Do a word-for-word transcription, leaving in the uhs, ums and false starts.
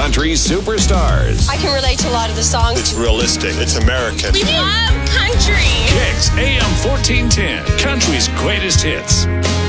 country superstars. I can relate to a lot of the songs. It's realistic. It's American. We love country. Kicks A M fourteen ten, country's greatest hits.